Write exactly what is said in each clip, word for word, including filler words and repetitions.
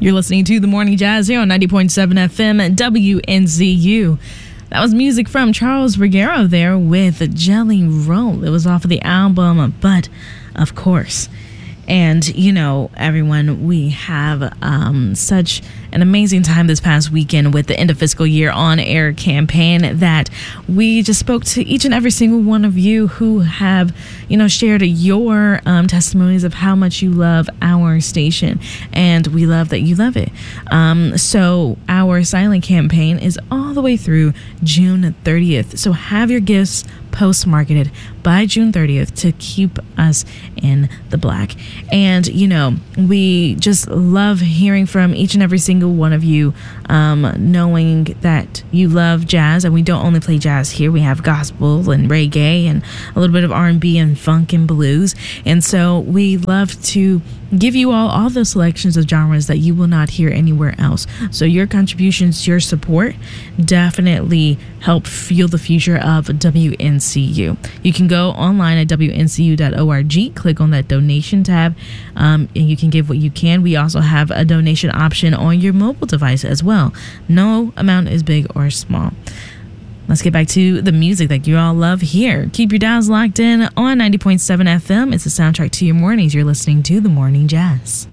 You're listening to The Morning Jazz here on ninety point seven F M at W N Z U. That was music from Charles Ruggiero there with Jelly Roll. It was off of the album, But of Course. And, you know, everyone, we have um, such an amazing time this past weekend with the End of Fiscal Year On Air campaign that we just spoke to each and every single one of you who have, you know, shared your um, testimonies of how much you love our station. And we love that you love it. Um, so our silent campaign is all the way through June thirtieth. So have your gifts post-marketed by June thirtieth to keep us in the black. And, you know, we just love hearing from each and every single one of you, um, knowing that you love jazz. And we don't only play jazz here. We have gospel and reggae and a little bit of R and B and funk and blues. And so we love to give you all all those selections of genres that you will not hear anywhere else. So your contributions, your support definitely help fuel the future of W N C U. You can go online at W N C U dot org, click on that donation tab, um, and you can give what you can. We also have a donation option on your mobile device as well. No amount is big or small. Let's get back to the music that you all love here. Keep your dials locked in on ninety point seven F M. It's a soundtrack to your mornings. You're listening to The Morning Jazz.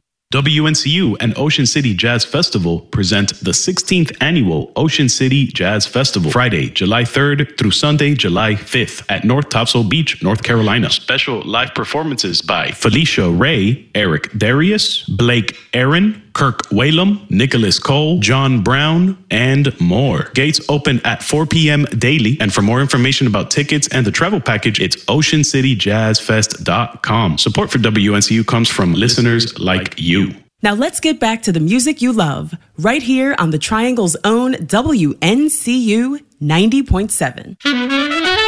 W N C U and Ocean City Jazz Festival present the sixteenth Annual Ocean City Jazz Festival, Friday, July third through Sunday, July fifth at North Topsail Beach, North Carolina. Special live performances by Felicia Ray, Eric Darius, Blake Aaron, Kirk Whalum, Nicholas Cole, John Brown, and more. Gates open at four p.m. daily. And for more information about tickets and the travel package, it's ocean city jazz fest dot com. Support for W N C U comes from listeners like you. Now let's get back to the music you love, right here on the Triangle's own W N C U ninety point seven.